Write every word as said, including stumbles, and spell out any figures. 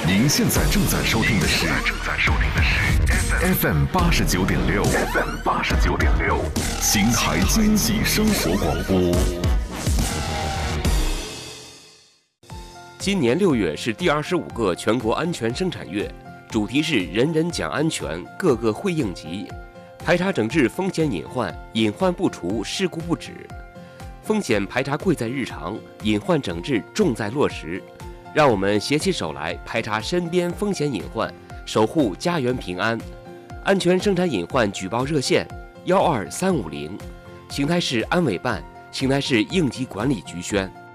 您现在正在收听的是正在收听的是 F M 八十九点六 F M 八十九点六邢台经济生活广播。 今年六月是第二十五个全国安全生产月，主题是人人讲安全，个个会应急。排查整治风险隐患，隐患不除，事故不止。风险排查贵在日常，隐患整治重在落实。让我们携起手来，排查身边风险隐患，守护家园平安。安全生产隐患举报热线：幺二三五零，邢台市安委办、邢台市应急管理局宣。